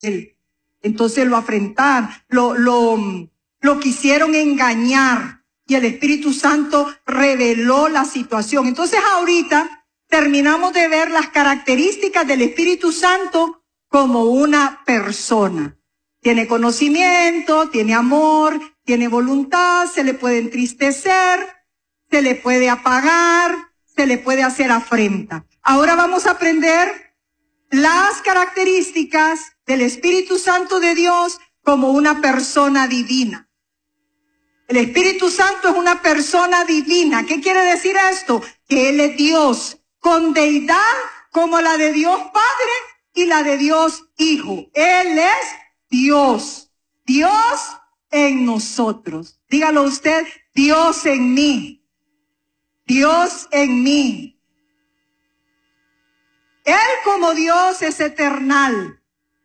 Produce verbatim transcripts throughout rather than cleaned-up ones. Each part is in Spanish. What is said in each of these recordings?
él. Entonces lo afrentaron, lo, lo, lo quisieron engañar y el Espíritu Santo reveló la situación. Entonces ahorita terminamos de ver las características del Espíritu Santo como una persona. Tiene conocimiento, tiene amor, tiene voluntad, se le puede entristecer, se le puede apagar, se le puede hacer afrenta. Ahora vamos a aprender las características del Espíritu Santo de Dios como una persona divina. El Espíritu Santo es una persona divina. ¿Qué quiere decir esto? Que Él es Dios, con deidad como la de Dios Padre y la de Dios Hijo. Él es Dios. Dios en nosotros. Dígalo usted, Dios en mí. Dios en mí. Él como Dios es eternal.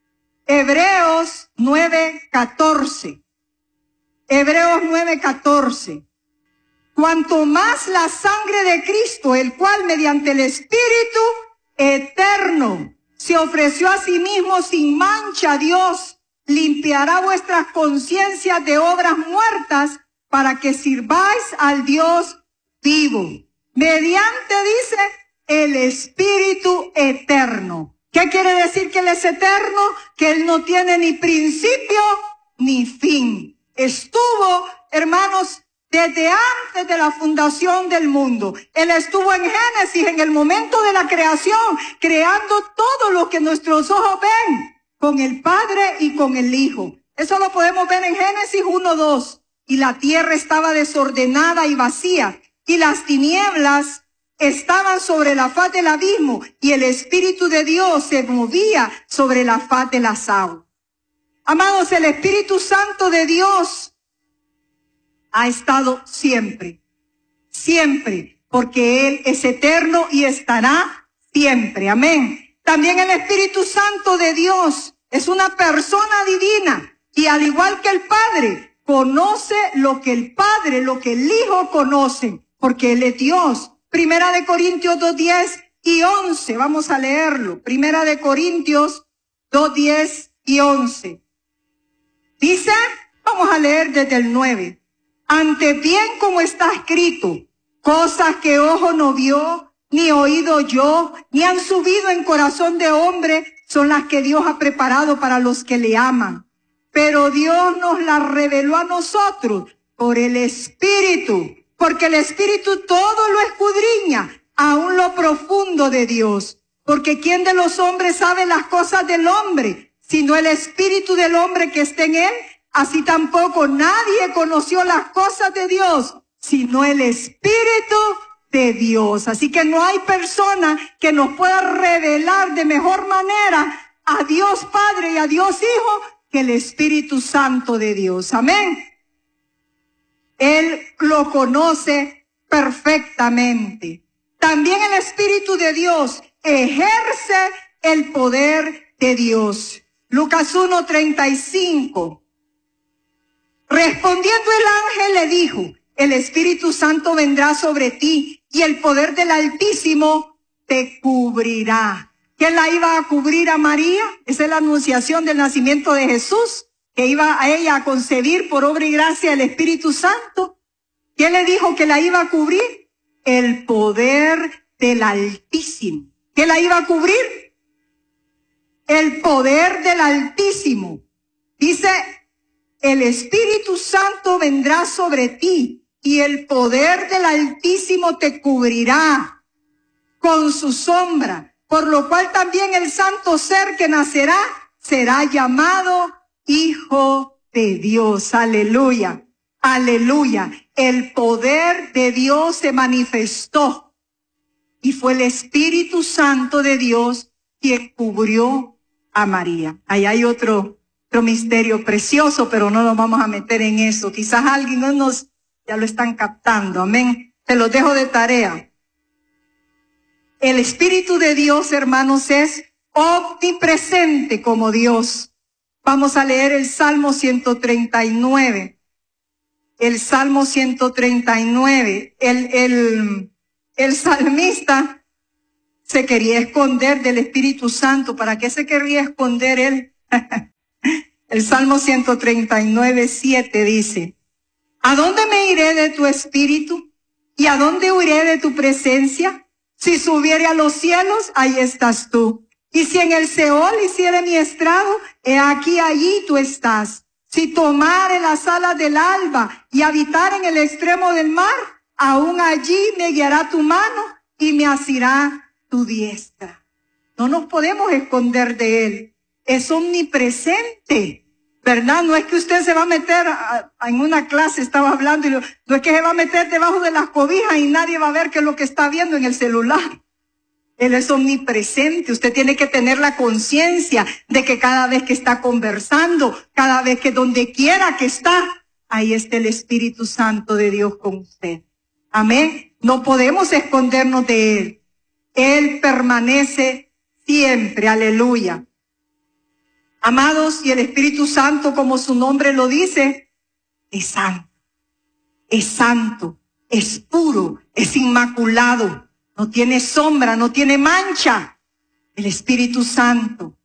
Hebreos nueve catorce. Hebreos nueve catorce. Cuanto más la sangre de Cristo, el cual mediante el Espíritu eterno se ofreció a sí mismo sin mancha a Dios, limpiará vuestras conciencias de obras muertas para que sirváis al Dios vivo. Mediante, dice, el Espíritu eterno. ¿Qué quiere decir que Él es eterno? Que Él no tiene ni principio ni fin. Estuvo, hermanos, desde antes de la fundación del mundo. Él estuvo en Génesis, en el momento de la creación, creando todo lo que nuestros ojos ven, con el Padre y con el Hijo. Eso lo podemos ver en Génesis uno dos. Y la tierra estaba desordenada y vacía, y las tinieblas estaban sobre la faz del abismo, y el Espíritu de Dios se movía sobre la faz de las aguas. Amados, el Espíritu Santo de Dios ha estado siempre, siempre, porque Él es eterno y estará siempre. Amén. También el Espíritu Santo de Dios es una persona divina y al igual que el Padre, conoce lo que el Padre, lo que el Hijo conoce, porque Él es Dios. Primera de Corintios dos diez y once, vamos a leerlo. Primera de Corintios dos diez y once. Dice, vamos a leer desde el nueve. Antes bien como está escrito, cosas que ojo no vio, ni oído yo, ni han subido en corazón de hombre, son las que Dios ha preparado para los que le aman. Pero Dios nos las reveló a nosotros por el Espíritu, porque el Espíritu todo lo escudriña, aún lo profundo de Dios. Porque ¿quién de los hombres sabe las cosas del hombre, sino el Espíritu del hombre que está en él? Así tampoco nadie conoció las cosas de Dios, sino el Espíritu de Dios. Así que no hay persona que nos pueda revelar de mejor manera a Dios Padre y a Dios Hijo que el Espíritu Santo de Dios. Amén. Él lo conoce perfectamente. También el Espíritu de Dios ejerce el poder de Dios. Lucas uno treinta y cinco. Respondiendo el ángel le dijo, el Espíritu Santo vendrá sobre ti y el poder del Altísimo te cubrirá. ¿Quién la iba a cubrir a María? Esa es la anunciación del nacimiento de Jesús, que iba a ella a concebir por obra y gracia del Espíritu Santo. ¿Quién le dijo que la iba a cubrir? El poder del Altísimo. ¿Quién la iba a cubrir? El poder del Altísimo. Dice, el Espíritu Santo vendrá sobre ti y el poder del Altísimo te cubrirá con su sombra, por lo cual también el santo ser que nacerá será llamado Hijo de Dios. Aleluya, aleluya. El poder de Dios se manifestó y fue el Espíritu Santo de Dios quien cubrió a María. Ahí hay otro Otro misterio precioso, pero no nos vamos a meter en eso. Quizás alguien no nos, ya lo están captando. Amén. Te lo dejo de tarea. El Espíritu de Dios, hermanos, es omnipresente como Dios. Vamos a leer el Salmo ciento treinta y nueve. El Salmo ciento treinta y nueve. El, el, el salmista se quería esconder del Espíritu Santo. ¿Para qué se quería esconder él El Salmo ciento treinta y nueve, siete dice, ¿a dónde me iré de tu espíritu? ¿Y a dónde huiré de tu presencia? Si subiere a los cielos, ahí estás tú. Y si en el Seol hiciere mi estrado, he aquí allí tú estás. Si tomare las alas del alba y habitar en el extremo del mar, aún allí me guiará tu mano y me asirá tu diestra. No nos podemos esconder de él. Es omnipresente, ¿verdad? No es que usted se va a meter a, a, en una clase, estaba hablando, y lo, no es que se va a meter debajo de las cobijas y nadie va a ver qué es lo que está viendo en el celular. Él es omnipresente. Usted tiene que tener la conciencia de que cada vez que está conversando, cada vez que donde quiera que está, ahí está el Espíritu Santo de Dios con usted. Amén. No podemos escondernos de él. Él permanece siempre. Aleluya. Amados, y el Espíritu Santo, como su nombre lo dice, es santo, es santo, es puro, es inmaculado, no tiene sombra, no tiene mancha. El Espíritu Santo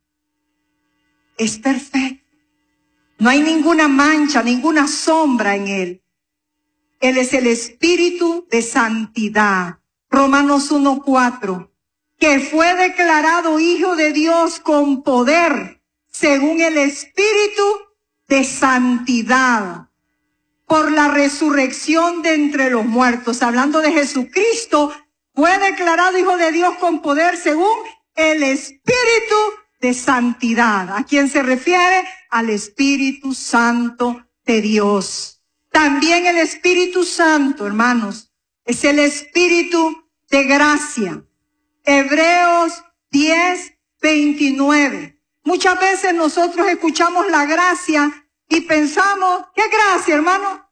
es perfecto, no hay ninguna mancha, ninguna sombra en él. Él es el Espíritu de santidad. Romanos uno, cuatro, que fue declarado Hijo de Dios con poder, según el Espíritu de santidad, por la resurrección de entre los muertos. Hablando de Jesucristo, fue declarado Hijo de Dios con poder según el Espíritu de santidad. ¿A quién se refiere? Al Espíritu Santo de Dios. También el Espíritu Santo, hermanos, es el Espíritu de gracia. Hebreos diez, veintinueve. Muchas veces nosotros escuchamos la gracia y pensamos, ¿qué gracia, hermano?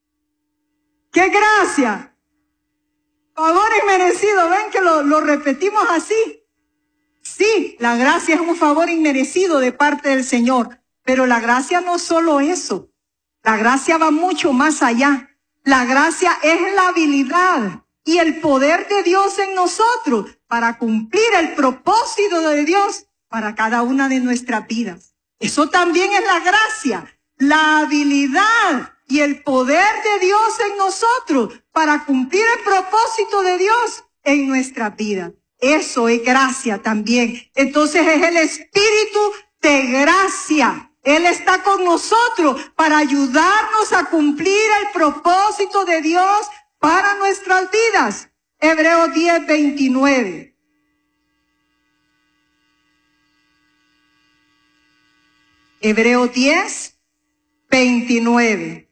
¿Qué gracia? Favor inmerecido. ¿Ven que lo, lo repetimos así? Sí, la gracia es un favor inmerecido de parte del Señor. Pero la gracia no es solo eso. La gracia va mucho más allá. La gracia es la habilidad y el poder de Dios en nosotros para cumplir el propósito de Dios para cada una de nuestras vidas. Eso también es la gracia, la habilidad y el poder de Dios en nosotros para cumplir el propósito de Dios en nuestras vidas. Eso es gracia también. Entonces es el Espíritu de gracia. Él está con nosotros para ayudarnos a cumplir el propósito de Dios para nuestras vidas. Hebreos diez, veintinueve. Hebreos diez, veintinueve.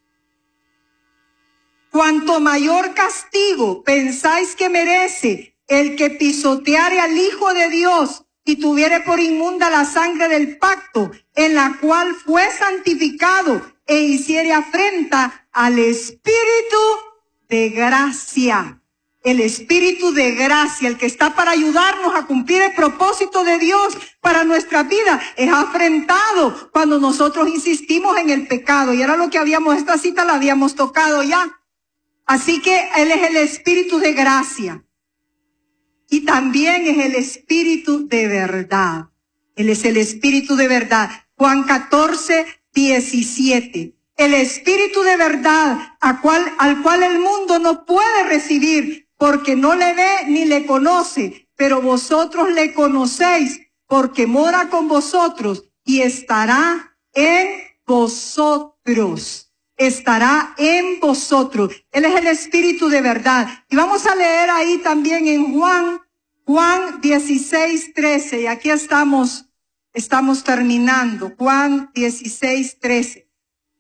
Cuanto mayor castigo pensáis que merece el que pisoteare al Hijo de Dios y tuviere por inmunda la sangre del pacto, en la cual fue santificado, e hiciere afrenta al Espíritu de gracia. El Espíritu de gracia, el que está para ayudarnos a cumplir el propósito de Dios para nuestra vida, es afrentado cuando nosotros insistimos en el pecado. Y era lo que habíamos, esta cita la habíamos tocado ya. Así que Él es el Espíritu de gracia. Y también es el Espíritu de verdad. Él es el Espíritu de verdad. Juan catorce, diecisiete. El Espíritu de verdad, a cual, al cual el mundo no puede recibir, porque no le ve ni le conoce, pero vosotros le conocéis, porque mora con vosotros y estará en vosotros. Estará en vosotros. Él es el Espíritu de verdad. Y vamos a leer ahí también en Juan, Juan dieciséis, trece. Y aquí estamos, estamos terminando. Juan dieciséis, trece.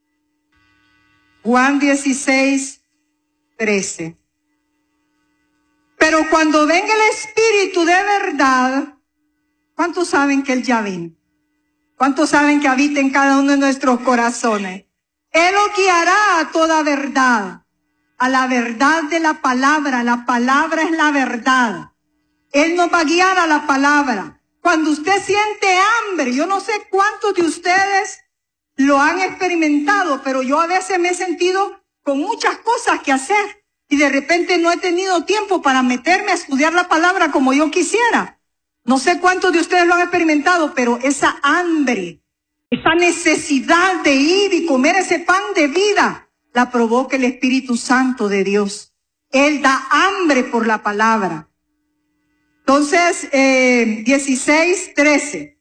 Juan dieciséis, trece. Pero cuando venga el Espíritu de verdad, ¿cuántos saben que Él ya vino? ¿Cuántos saben que habita en cada uno de nuestros corazones? Él os guiará a toda verdad, a la verdad de la palabra. La palabra es la verdad. Él nos va a guiar a la palabra. Cuando usted siente hambre, yo no sé cuántos de ustedes lo han experimentado, pero yo a veces me he sentido con muchas cosas que hacer y de repente no he tenido tiempo para meterme a estudiar la palabra como yo quisiera. No sé cuántos de ustedes lo han experimentado, pero esa hambre, esa necesidad de ir y comer ese pan de vida, la provoca el Espíritu Santo de Dios. Él da hambre por la palabra. Entonces, eh, dieciséis, trece.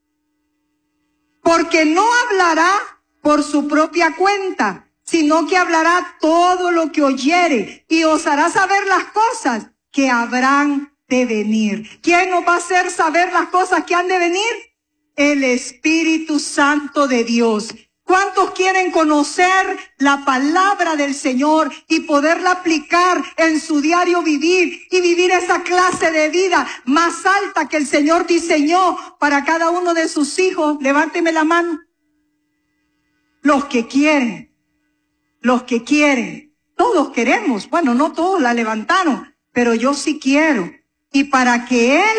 Porque no hablará por su propia cuenta, sino que hablará todo lo que oyere y os hará saber las cosas que habrán de venir. ¿Quién nos va a hacer saber las cosas que han de venir? El Espíritu Santo de Dios. ¿Cuántos quieren conocer la palabra del Señor y poderla aplicar en su diario vivir y vivir esa clase de vida más alta que el Señor diseñó para cada uno de sus hijos? Levánteme la mano. Los que quieren, los que quieren, todos queremos. Bueno, no todos la levantaron, pero yo sí quiero. Y para que Él